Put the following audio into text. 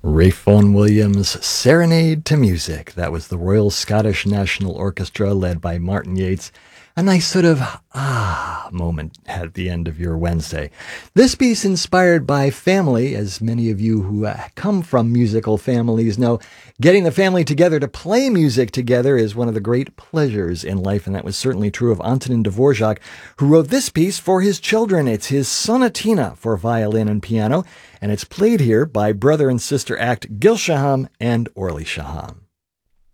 Ralph Vaughan Williams' Serenade to Music. That was the Royal Scottish National Orchestra led by Martin Yates. A nice sort of moment at the end of your Wednesday. This piece inspired by family, as many of you who come from musical families know, getting the family together to play music together is one of the great pleasures in life, and that was certainly true of Antonin Dvorak, who wrote this piece for his children. It's his sonatina for violin and piano, and it's played here by brother and sister act Gil Shaham and Orly Shaham.